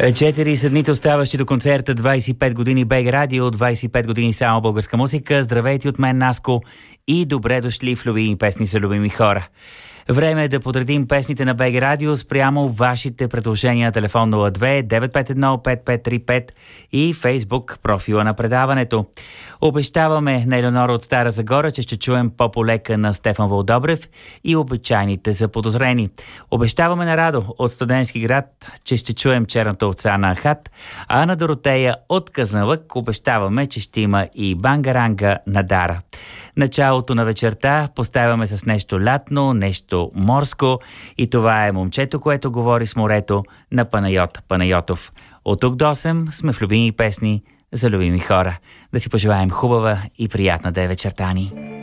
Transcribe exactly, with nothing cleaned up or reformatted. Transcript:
Четири са дните оставащи до концерта двайсет и пет години БГ Радио, двайсет и пет години само българска музика. Здравейте от мен, Наско, и добре дошли в любими песни за любими хора. Време е да подредим песните на БГ Радио спрямо вашите предложения на телефон нула две девет пет едно пет пет три пет и Фейсбук профила на предаването. Обещаваме на Елеонора от Стара Загора, че ще чуем по-полека на Стефан Вълдобрев и обичайните заподозрени. Обещаваме на Радо от Студентски град, че ще чуем Черната овца на Ахат, а на Доротея от Казанлък обещаваме, че ще има и Бангаранга на Дара. Началото на вечерта поставяме с нещо лятно, нещо морско и това е Момчето, което говори с морето на Панайот Панайотов. От тук до осем сме в любими песни за любими хора. Да си пожелаем хубава и приятна да е вечерта ни.